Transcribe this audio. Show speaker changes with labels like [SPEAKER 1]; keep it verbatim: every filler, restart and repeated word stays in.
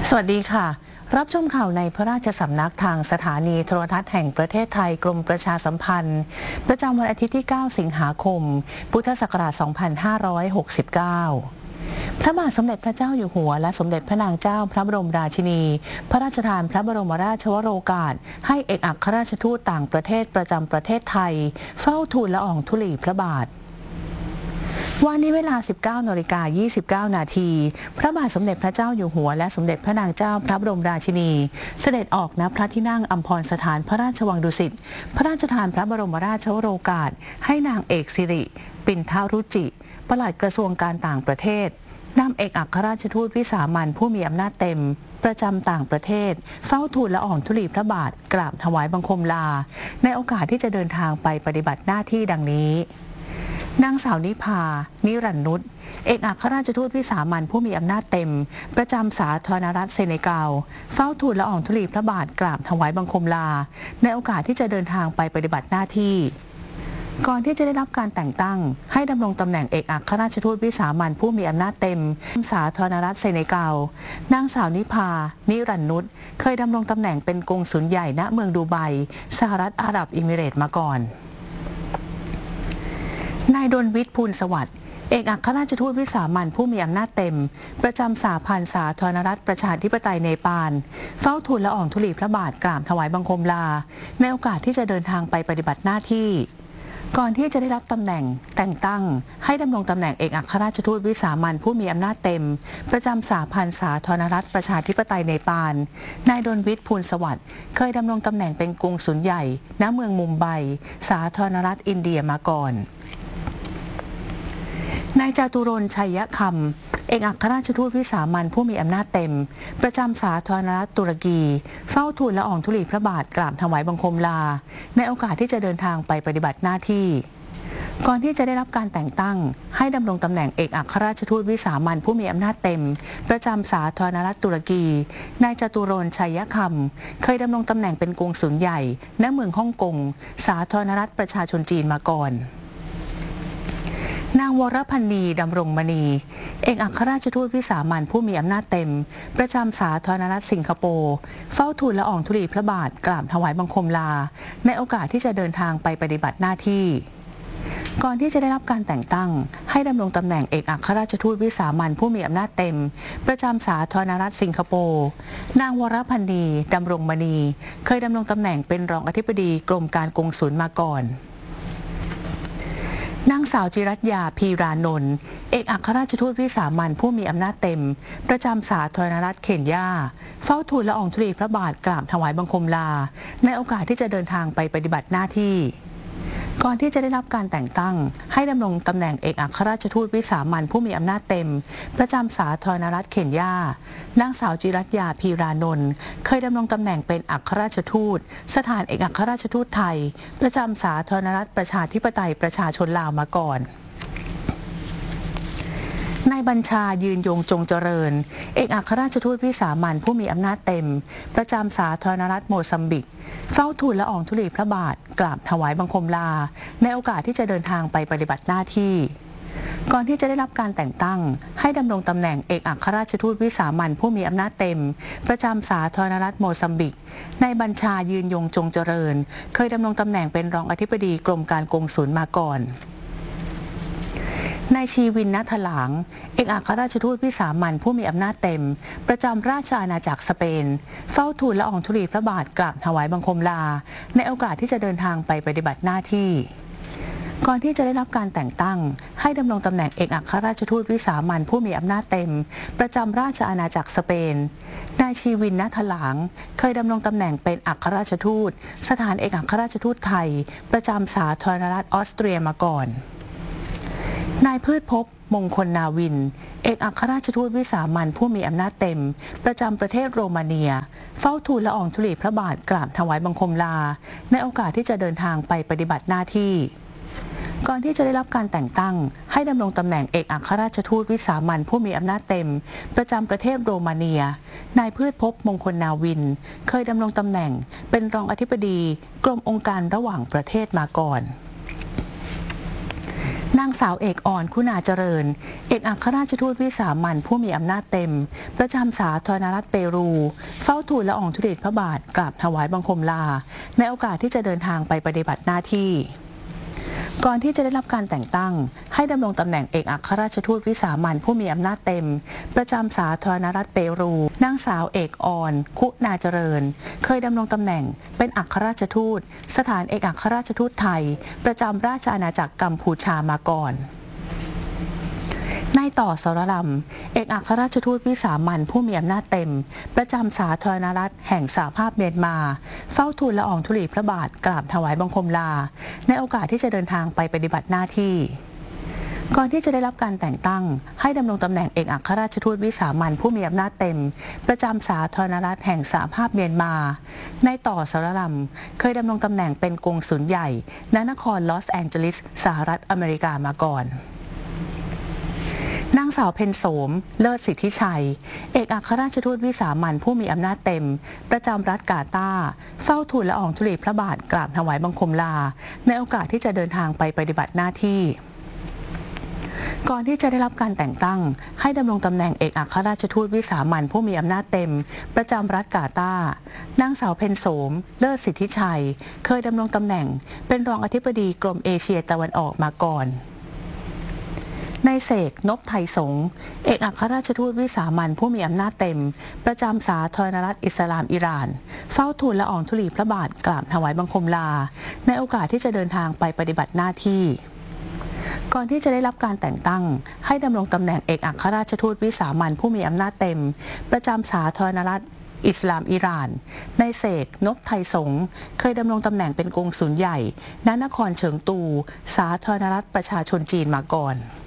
[SPEAKER 1] สวัสดีค่ะรับชมข่าวในพระราชสำนักทางสถานีโทรทัศน์แห่งประเทศไทยกรมประชาสัมพันธ์ประจำวันอาทิตย์ที่ เก้า สิงหาคม พุทธศักราช สองพันห้าร้อยหกสิบเก้า พระบาทสมเด็จพระเจ้าอยู่หัวและสมเด็จพระนางเจ้าพระบรมราชินีพระราชทานพระบรมราชวโรกาสให้เอกอัครราชทูตต่างประเทศประจำประเทศไทยเฝ้าทูลละอองธุลีพระบาทวันนี้เวลา สิบเก้านาฬิกายี่สิบเก้า นาทีพระบาทสมเด็จพระเจ้าอยู่หัวและสมเด็จพระนางเจ้าพระบรมราชินีเสด็จออกณพระที่นั่งอัมพรสถานพระราชวังดุสิตพระราชทานพระบรมราชวโรกาสให้นางเอกสิริปิ่นทารุจิปลัดกระทรวงการต่างประเทศนำเอกอัครราชทูตวิสามัญผู้มีอำนาจเต็มประจำต่างประเทศเฝ้าทูลละอองธุลีพระบาทกราบถวายบังคมลาในโอกาสที่จะเดินทางไปปฏิบัติหน้าที่ดังนี้นางสาวนิพา นิรันดร์นุชเอกอัครราชทูตวิสามัญผู้มีอำนาจเต็มประจำสาธารณรัฐเซเนกัลเฝ้าทูลละอองธุลีพระบาทกราบถวายบังคมลาในโอกาสที่จะเดินทางไปปฏิบัติหน้าที่ก่อนที่จะได้รับการแต่งตั้งให้ดำรงตำแหน่งเอกอัครราชทูตวิสามัญผู้มีอำนาจเต็มสาธารณรัฐเซเนกัลนางสาวนิพา นิรันดร์นุชเคยดำรงตำแหน่งเป็นกงสุลใหญ่ณเมืองดูไบสหรัฐอาหรับเอมิเรตส์มาก่อนนายดลวิทย์ ภูลสวัสดิ์เอกอัครราชทูตวิสามัญผู้มีอำนาจเต็มประจำสหพันธ์สาธารณรัฐประชาธิปไตยเนปาลเฝ้าทูลละอองธุลีพระบาทกราบถวายบังคมลาในโอกาสที่จะเดินทางไปปฏิบัติหน้าที่ก่อนที่จะได้รับตำแหน่งแต่งตั้งให้ดำรงตำแหน่งเอกอัครราชทูตวิสามัญผู้มีอำนาจเต็มประจำสหพันธ์สาธารณรัฐประชาธิปไตยเนปาลนายดลวิทย์ ภูลสวัสดิ์เคยดำรงตำแหน่งเป็นกงสุลใหญ่ณเมืองมุมไบสาธารณรัฐอินเดียมาก่อนนายจาตุรนต์ ชัยคำเอกอัครราชทูตวิสามัญผู้มีอำนาจเต็มประจำสาธารณรัฐตุรกีเฝ้าทูลละอองธุลีพระบาทกราบถวายบังคมลาในโอกาสที่จะเดินทางไปปฏิบัติหน้าที่ก่อนที่จะได้รับการแต่งตั้งให้ดำรงตำแหน่งเอกอัครราชทูตวิสามัญผู้มีอำนาจเต็มประจำสาธารณรัฐตุรกีนายจาตุรนต์ ชัยคำเคยดำรงตำแหน่งเป็นกงสุลใหญ่ณเมืองฮ่องกงสาธารณรัฐประชาชนจีนมาก่อนนางวรพันนีดำรงมณีเอกอัครราชทูตวิสามัญผู้มีอำนาจเต็มประจำสาธารณรัฐสิงคโปร์เฝ้าทูลละอองธุลีพระบาทกราบถวายบังคมลาในโอกาสที่จะเดินทางไปปฏิบัติหน้าที่ก่อนที่จะได้รับการแต่งตั้งให้ดำรงตำแหน่งเอกอัครราชทูตวิสามัญผู้มีอำนาจเต็มประจำสาธารณรัฐสิงคโปร์นางวรพันนีดำรงมณีเคยดำรงตำแหน่งเป็นรองอธิบดีกรมการกงสุลมาก่อนนางสาวจิรัตยา พีรานนท์เอกอัครราชทูตวิสามัญผู้มีอำนาจเต็มประจำสาธารณรัฐเคนยาเฝ้าทูลละอองธุลีพระบาทกราบถวายบังคมลาในโอกาสที่จะเดินทางไปปฏิบัติหน้าที่ก่อนที่จะได้รับการแต่งตั้งให้ดำรงตำแหน่งเอกอัครราชทูตวิสามัญผู้มีอำนาจเต็มประจำสาธารณรัฐเคนยานางสาวจิรัตยา พีรานนท์เคยดำรงตำแหน่งเป็นอัครราชทูตสถานเอกอัครราชทูตไทยประจำสาธารณรัฐประชาธิปไตยประชาชนลาวมาก่อนนายบัญชายืนยงจงเจริญเอกอัครราชทูตวิสามัญผู้มีอำนาจเต็มประจำสาธารณรัฐโมซัมบิกเฝ้าทูลละอองธุลีพระบาทกราบถวายบังคมลาในโอกาสที่จะเดินทางไปปฏิบัติหน้าที่ก่อนที่จะได้รับการแต่งตั้งให้ดำรงตำแหน่งเอกอัครราชทูตวิสามัญผู้มีอำนาจเต็มประจำสาธารณรัฐโมซัมบิกนายบัญชายืนยงจงเจริญเคยดำรงตำแหน่งเป็นรองอธิบดีกรมการกงสุลมาก่อนนายชีวิน ณ ถลางเอกอัครราชทูตวิสามัญผู้มีอำนาจเต็มประจำราชอาณาจักรสเปนเฝ้าทูลละอองธุลีพระบาทกราบถวายบังคมลาในโอกาสที่จะเดินทางไปปฏิบัติหน้าที่ก่อนที่จะได้รับการแต่งตั้งให้ดำรงตำแหน่งเอกอัครราชทูตวิสามัญผู้มีอำนาจเต็มประจำราชอาณาจักรสเปนนายชีวิน ณ ถลางเคยดำรงตำแหน่งเป็นอัครราชทูตสถานเอกอัครราชทูตไทยประจำสาธารณรัฐออสเตรียมาก่อนนายพืชภพ มงคลนาวินเอกอัครราชทูตวิสามัญผู้มีอำนาจเต็มประจำประเทศโรมาเนียเฝ้าทูลละอองธุลีพระบาทกราบถวายบังคมลาในโอกาสที่จะเดินทางไปปฏิบัติหน้าที่ก่อนที่จะได้รับการแต่งตั้งให้ดำรงตำแหน่งเอกอัครราชทูตวิสามัญผู้มีอำนาจเต็มประจำประเทศโรมาเนียนายพืชภพ มงคลนาวินเคยดำรงตำแหน่งเป็นรองอธิบดีกรมองค์การระหว่างประเทศมาก่อนนางสาวเอกอ่อนคุณาเจริญเอกอัครราชทูตวิสามัญผู้มีอำนาจเต็มประจำสาธารณรัฐเปรูเฝ้าทูลละอองธุลีพระบาทกราบถวายบังคมลาในโอกาสที่จะเดินทางไปปฏิบัติหน้าที่ก่อนที่จะได้รับการแต่งตั้งให้ดำรงตำแหน่งเอกอัครราชทูตวิสามัญผู้มีอำนาจเต็มประจำสาธารณรัฐเปรูนางสาวเอกอ่อนคุณาเจริญเคยดำรงตำแหน่งเป็นอัครราชทูตสถานเอกอัครราชทูตไทยประจำราชอาณาจักรกัมพูชามาก่อนนายต่อสรลำเอกอัครราชทูตวิสามัญผู้มีอำนาจเต็มประจำสาธารณรัฐแห่งสหภาพเมียนมาเฝ้าทูลละอองธุลีพระบาทกราบถวายบังคมลาในโอกาสที่จะเดินทางไปปฏิบัติหน้าที่ก่อนที่จะได้รับการแต่งตั้งให้ดำรงตำแหน่งเอกอัครราชทูตวิสามัญผู้มีอำนาจเต็มประจำสาธารณรัฐแห่งสหภาพเมียนมานายต่อสรลำเคยดำรงตำแหน่งเป็นกงสุลใหญ่ณนครลอสแองเจลิสสหรัฐอเมริกามาก่อนนางสาวเพ็ญโสมเลิศสิทธิชัยเอกอัครราชทูตวิสามัญผู้มีอำนาจเต็มประจำรัฐกาตาร์เฝ้าทูลละอองธุลีพระบาทกราบถวายบังคมลาในโอกาสที่จะเดินทางไปปฏิบัติหน้าที่ก่อนที่จะได้รับการแต่งตั้งให้ดำรงตำแหน่งเอกอัครราชทูตวิสามัญผู้มีอำนาจเต็มประจำรัฐกาตาร์นางสาวเพ็ญโสมเลิศสิทธิชัยเคยดำรงตำแหน่งเป็นรองอธิบดีกรมเอเชียตะวันออกมาก่อนนายเสกนพไทยสงฆ์เอกอัครราชทูตวิสามัญผู้มีอำนาจเต็มประจำสาธารณรัฐอิสลามอิหร่านเฝ้าทูลละอองธุลีพระบาทกราบถวายบังคมลาในโอกาสที่จะเดินทางไปปฏิบัติหน้าที่ก่อนที่จะได้รับการแต่งตั้งให้ดำรงตำแหน่งเอกอัครราชทูตวิสามัญผู้มีอำนาจเต็มประจำสาธารณรัฐอิสลามอิหร่านนายเสกนพไทยสงฆ์เคยดำรงตำแหน่งเป็นกงสุลใหญ่ณนครเฉิงตูสาธารณรัฐประชาชนจีนมาก่อน